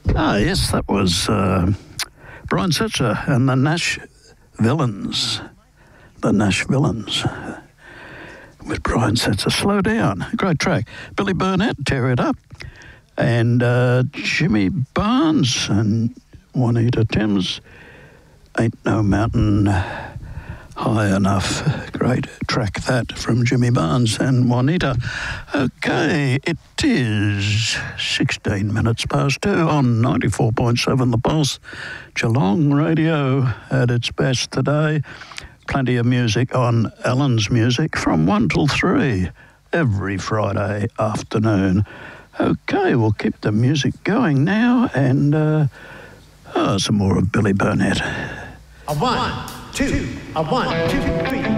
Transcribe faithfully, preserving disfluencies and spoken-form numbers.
Ah, yes, that was uh, Brian Setzer and the Nash Villains. The Nash Villains. With Brian Setzer. Slow Down. Great track. Billy Burnett, Tear It Up. And uh, Jimmy Barnes and Juanita Timms, Ain't No Mountain High Enough. Great track that from Jimmy Barnes and Juanita. Okay, it is sixteen minutes past two on ninety-four point seven The Pulse. Geelong Radio at its best today. Plenty of music on Alan's Music from one till three every Friday afternoon. Okay, we'll keep the music going now and uh, oh, some more of Billy Burnett. A one, two, a one, two, three.